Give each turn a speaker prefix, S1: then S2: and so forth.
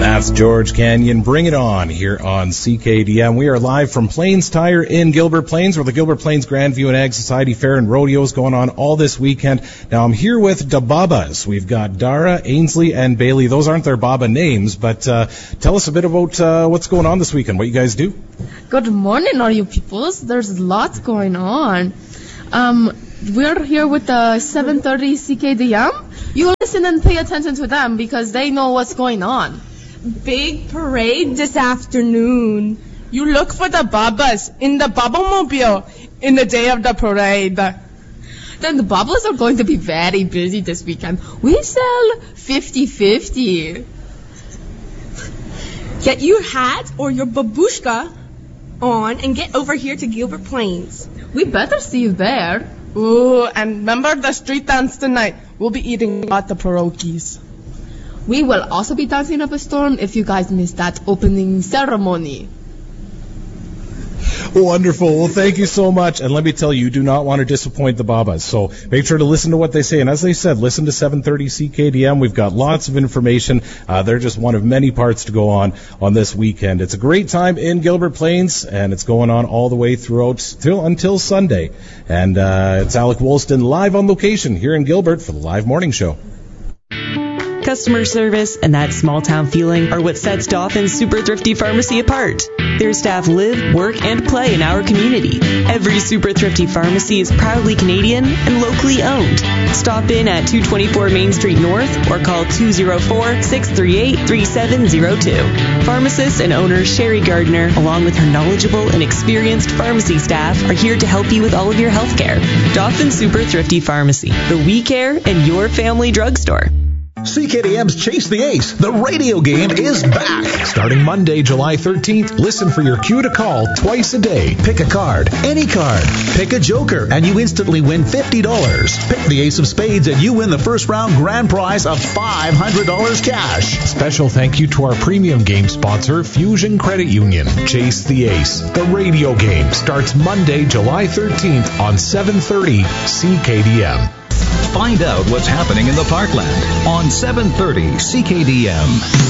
S1: That's George Canyon. Bring it on here on CKDM. We are live from Plains Tire in Gilbert Plains, where the Gilbert Plains Grandview and Ag Society Fair and Rodeo is going on all this weekend. Now, I'm here with the Babas. We've got Dara, Ainsley, and Bailey. Those aren't their Baba names, but tell us a bit about what's going on this weekend, what you guys do.
S2: Good morning, all you peoples. There's lots going on. We're here with the 7:30 CKDM. You listen and pay attention to them because they know what's going on.
S3: Big parade this afternoon.
S4: You look for the Babas in the Baba-mobile in the day of the parade.
S2: Then the Babas are going to be very busy this weekend. We sell 50-50.
S3: Get your hat or your babushka on and get over here to Gilbert Plains.
S2: We better see you there.
S4: Ooh, and remember the street dance tonight. We'll be eating a lot of pierogies.
S2: We will also be dancing up a storm if you guys missed that opening ceremony.
S1: Wonderful. Well, thank you so much. And let me tell you, you do not want to disappoint the Babas. So make sure to listen to what they say. And as they said, listen to 7:30 CKDM. We've got lots of information. They're just one of many parts to go on this weekend. It's a great time in Gilbert Plains, and it's going on all the way throughout until Sunday. And it's Alec Woolston live on location here in Gilbert for the Live Morning Show.
S5: Customer service and that small-town feeling are what sets Dauphin's Super Thrifty Pharmacy apart. Their staff live, work, and play in our community. Every Super Thrifty Pharmacy is proudly Canadian and locally owned. Stop in at 224 Main Street North or call 204-638-3702. Pharmacist and owner Sherry Gardner, along with her knowledgeable and experienced pharmacy staff, are here to help you with all of your health care. Dauphin Super Thrifty Pharmacy, the We Care and Your Family Drugstore.
S6: CKDM's Chase the Ace, the radio game, is back. Starting Monday, July 13th, listen for your cue to call twice a day. Pick a card, any card. Pick a joker, and you instantly win $50. Pick the Ace of Spades, and you win the first round grand prize of $500 cash. Special thank you to our premium game sponsor, Fusion Credit Union. Chase the Ace, the radio game, starts Monday, July 13th on 7:30 CKDM.
S7: Find out what's happening in the Parkland on 7:30 CKDM.